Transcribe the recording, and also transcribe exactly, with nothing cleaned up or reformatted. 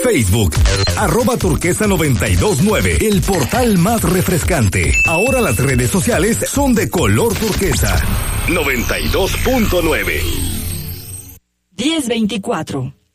Facebook, arroba turquesa noventa y dos nueve, el portal más refrescante. Ahora las redes sociales son de color turquesa. noventa y dos punto nueve. diez veinticuatro.